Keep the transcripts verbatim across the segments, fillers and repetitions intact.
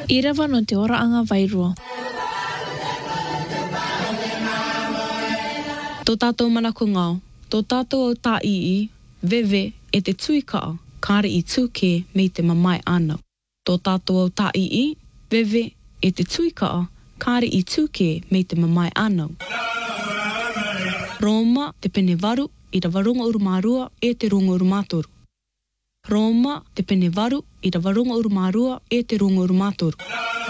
I rewa no te ora anga wairua. Tō tātou manako ngau, tō tātou au tā ii, vewe e te tuikaa, kāre i tūke me te mamai anau. Tō tātou au tā ii, vewe e te tuikaa, kāre i tūke me te mamai anau. Roma te pene waru i ra warunga urumārua e te runga urumātoru. Roma te pene waru i ra warunga urumārua e te runga urumātoru.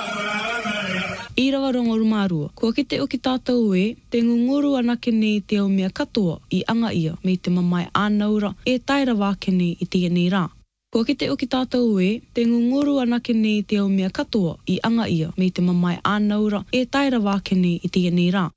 I ra warunga urumārua, kua kite o ki tātou e, te ngunguru anake nei te au mea katoa i anga ia me te mamai ānaura e taira wāke nei i tia nei rā. Kua kite o ki tātou e, te ngunguru anake nei te au mea katoa i anga ia me te mamai ānaura e taira wāke nei i tia nei rā.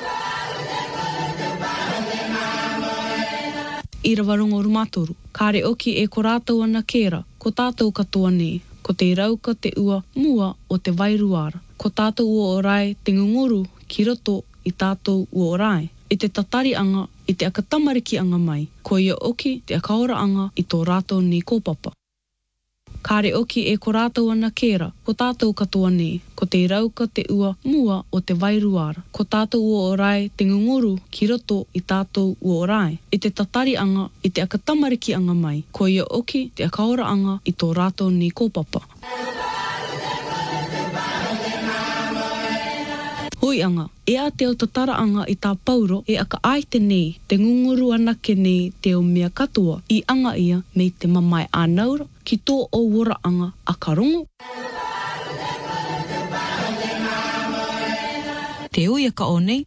I ra warunga urumātoru, kāre oki e ko rātou ana kēra, ko tātou katoa nei, ko te rauka te ua mua o te wairuara. Ko tātou ua o rai te ngunguru ki roto i tātou ua o rai. I te tatari anga, i te akatamariki anga mai, ko ia oki te akaora anga i tō rātou ni kōpapa. Kāre oki e ko rātou ana kēra, ko tātou katoa nei, ko te rauka te ua mua o te wairuara. Ko tātou ua o rai te ngunguru ki roto i tātou ua o rai. I te tatari anga, i te akatamariki anga mai, ko ia oki te akaora anga i tō rātou ni kōpapa. Hoi anga, e a te au tatara anga i tā pauro e aka aite nei te ngunguru anake nei te o mea katoa i anga ia me te mamai ānaura ki tō o wora anga a karongo. Te ui aka o nei.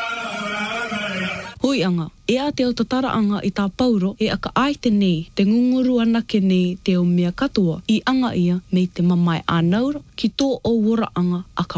Hoi anga, e a te au tatara anga i tā pauro e aka aite nei te ngunguru anake nei te o mea katoa i anga ia me te mamai ānaura ki tō o wora anga a karongo.